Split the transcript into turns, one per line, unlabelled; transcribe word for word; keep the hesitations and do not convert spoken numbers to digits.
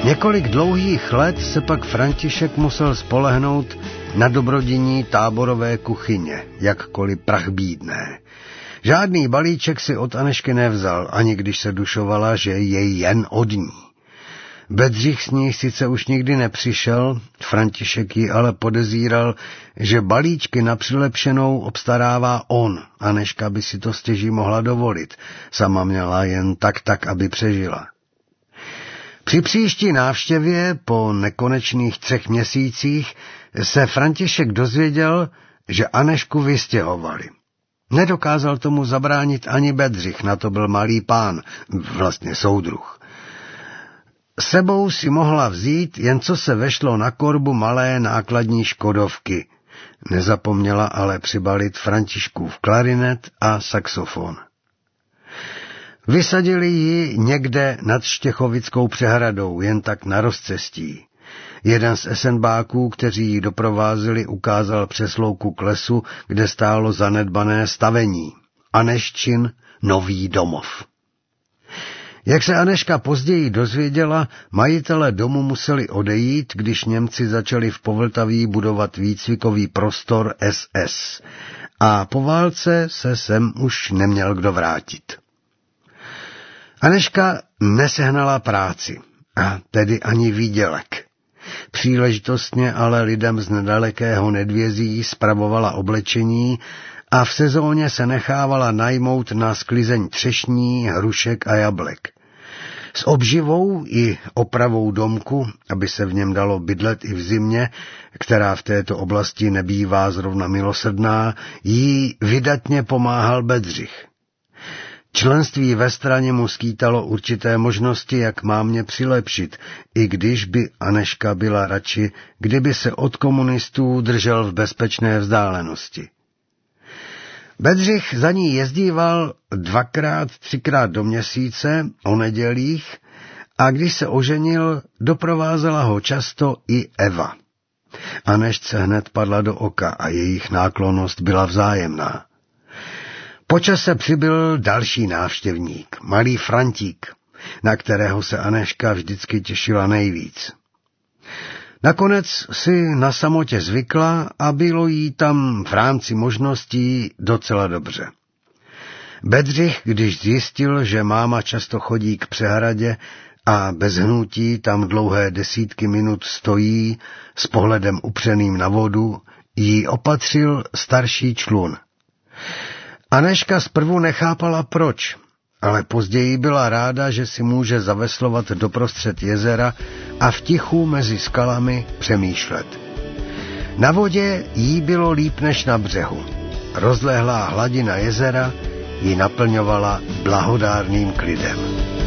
Několik dlouhých let se pak František musel spolehnout na dobrodiní táborové kuchyně, jakkoliv prachbídné. Žádný balíček si od Anežky nevzal, ani když se dušovala, že je jen od ní. Bedřich s ní sice už nikdy nepřišel, František ji ale podezíral, že balíčky na přilepšenou obstarává on. Anežka by si to stěží mohla dovolit, sama měla jen tak tak, aby přežila. Při příští návštěvě po nekonečných třech měsících se František dozvěděl, že Anežku vystěhovali. Nedokázal tomu zabránit ani Bedřich, na to byl malý pán, vlastně soudruh. Sebou si mohla vzít, jen co se vešlo na korbu malé nákladní škodovky. Nezapomněla ale přibalit Františkův klarinet a saxofon. Vysadili ji někde nad Štěchovickou přehradou, jen tak na rozcestí. Jeden z esenbáků, kteří ji doprovázeli, ukázal přes louku k lesu, kde stálo zanedbané stavení. Anežčin nový domov. Jak se Anežka později dozvěděla, majitelé domu museli odejít, když Němci začali v Povltaví budovat výcvikový prostor S S. A po válce se sem už neměl kdo vrátit. Anežka nesehnala práci, a tedy ani výdělek. Příležitostně ale lidem z nedalekého Nedvězí spravovala oblečení a v sezóně se nechávala najmout na sklizeň třešní, hrušek a jablek. S obživou i opravou domku, aby se v něm dalo bydlet i v zimě, která v této oblasti nebývá zrovna milosrdná, jí vydatně pomáhal Bedřich. Členství ve straně mu skýtalo určité možnosti, jak mámě přilepšit, i když by Anežka byla radši, kdyby se od komunistů držel v bezpečné vzdálenosti. Bedřich za ní jezdíval dvakrát, třikrát do měsíce, o nedělích, a když se oženil, doprovázela ho často i Eva. Anežce hned padla do oka a jejich náklonnost byla vzájemná. Po čase přibyl další návštěvník, malý Frantík, na kterého se Anežka vždycky těšila nejvíc. Nakonec si na samotě zvykla a bylo jí tam v rámci možností docela dobře. Bedřich, když zjistil, že máma často chodí k přehradě a bez hnutí tam dlouhé desítky minut stojí s pohledem upřeným na vodu, jí opatřil starší člun. Anežka zprvu nechápala proč, ale později byla ráda, že si může zaveslovat doprostřed jezera a v tichu mezi skalami přemýšlet. Na vodě jí bylo líp než na břehu. Rozlehlá hladina jezera ji naplňovala blahodárným klidem.